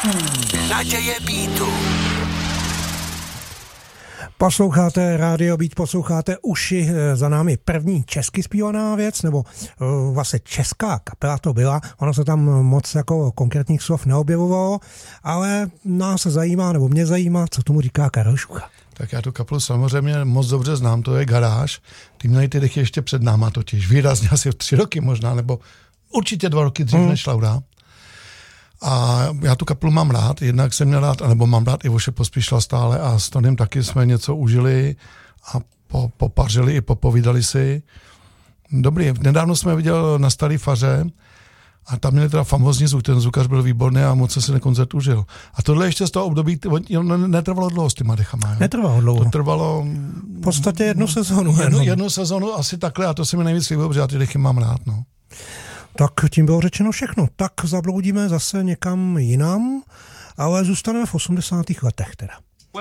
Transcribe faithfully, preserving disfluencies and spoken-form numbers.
Naděje Beatu. Posloucháte Radio Beat, posloucháte Uši, za námi první česky zpívaná věc, nebo uh, vlastně česká kapela to byla, ono se tam moc jako konkrétních slov neobjevovalo, ale nás zajímá, nebo mě zajímá, co tomu říká Karel Šucha. Tak já tu kapelu samozřejmě moc dobře znám, to je Garáž, ty měli ty dechy ještě před náma totiž, výrazně asi tři roky možná, nebo určitě dva roky dřív hmm. než Laura. A já tu kapelu mám rád, jednak jsem měl rád, nebo mám rád Ivoše Pospíšila stále a s Tonym taky jsme něco užili a po, popařili i popovídali si. Dobrý, nedávno jsme viděl na Starý faře a tam měli teda famózní zvuk, ten zvukař byl výborný a moc se si na koncert užil. A tohle ještě z toho období netrvalo dlouho s těma dechama. Jo? Netrvalo dlouho. To trvalo... V podstatě jednu sezónu. Jednu, jednu sezónu asi takhle a to se mi nejvíc líbilo, protože já ty dechy mám rád, no. Tak tím bylo řečeno všechno. Tak zabloudíme zase někam jinam, ale zůstaneme v osmdesátých letech teda.